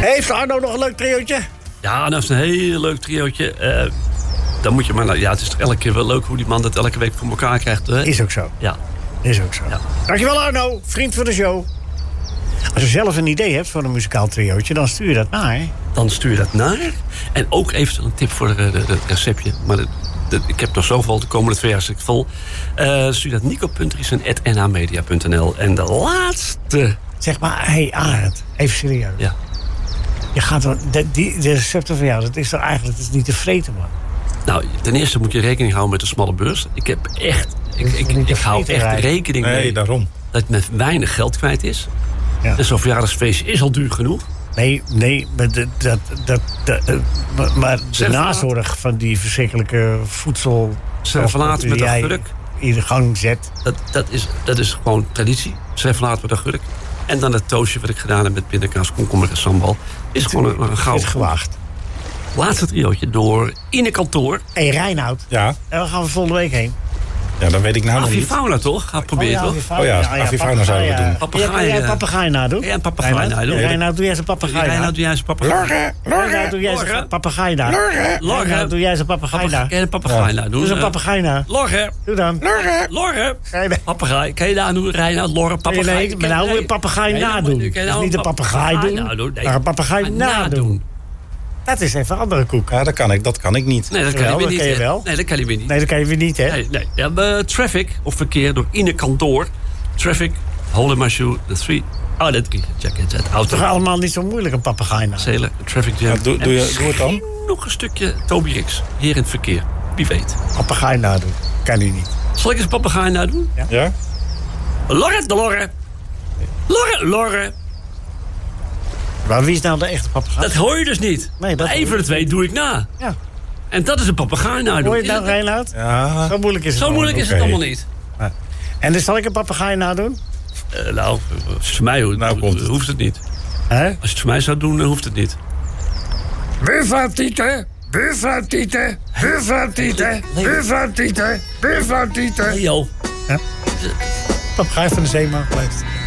Heeft Arno nog een leuk triootje? Ja, dat is een heel leuk triootje. Dan moet je maar... Ja, het is toch elke keer wel leuk hoe die man dat elke week voor elkaar krijgt. Hè? Is ook zo. Ja. Is ook zo. Ja. Dankjewel Arno, vriend van de show. Als je zelf een idee hebt voor een muzikaal triootje, dan stuur je dat naar. Dan stuur je dat naar. En ook even een tip voor het receptje. Maar ik heb nog zoveel, de komende 2 jaar zit ik vol. Stuur dat nico.riesen@nhmedia.nl. En de laatste... Zeg maar, hey Arend, even serieus. Ja. Je gaat dan, de recepten van jou, dat is toch eigenlijk niet te vreten, man. Nou, ten eerste moet je rekening houden met de smalle beurs. Ik heb echt... Ik hou echt rekening mee daarom. dat het met weinig geld kwijt is. Ja. En zo'n verjaardagsfeestje is al duur genoeg. Nee, maar de nazorg van die verschrikkelijke voedsel... Servalaat met een gurk. In de gang zet. Dat is gewoon traditie. Servalaat met een gurk. En dan het toastje wat ik gedaan heb met pindakaas, komkommer en sambal. Is gewoon een gouden. Is gewaagd. Laatste triootje door in een kantoor. Hé, Reinoud. Ja. En waar gaan we volgende week heen? Ja, dan weet ik nou nog niet. Avifauna toch? Ga proberen toch? Avifauna zouden we doen. Papegaai. Jij een papegaai nadoen? Ja, een papegaai nadoen. Reinoud, doe jij zijn papegaai na? Reinoud, doe jij zijn papegaai. Reinoud, doe jij zijn papegaai na? Reinoud, doe jij zijn papegaai na? Kan je een papegaai nadoen? Doe zijn papegaai na. Lorre. Doe dan. Lorre. Papegaai. Kan je daar doen? Reinoud, Lorre, papegaai. Nee, maar nou wil je papegaai nadoen. Dus niet een papegaai doen, maar een papegaai nadoen. Dat is even een andere koek. Ja, dat kan ik niet. Nee, dat kan je weer niet. Kan je wel. Nee, dat kan je weer niet. Nee, dat kan je weer niet, hè? Nee. Ja, traffic, of verkeer door in een kantoor. Traffic, hold in my shoe, the 3. Oh, dat 3. Check it, auto. Het is toch allemaal niet zo moeilijk, een papegaai na? Zelen, traffic jam. Ja, doe het dan. Nog een stukje Toby Rix, hier in het verkeer. Wie weet. Papegaai nadoen. Kan u niet. Zal ik eens papegaai nadoen? Ja? Lorre, de Lorre. Lorre. Maar wie is nou de echte papegaai? Dat hoor je dus niet. Nee, dat Eén van de twee doe ik na. Ja. En dat is een papegaai nadoen. Hoor je het nou, Reinoud? Ja. Zo moeilijk is het Zo moeilijk is het allemaal niet. Ja. En dus zal ik een papegaai nadoen? Nou, als het voor mij hoeft het niet. Hè? Als je het voor mij zou doen, dan hoeft het niet. Buurvrouw Tieten, buurvrouw Tieten, buurvrouw Tieten, buurvrouw Tieten, buurvrouw Tieten. Leo. Ja? Papegaai van de zeeman geweest.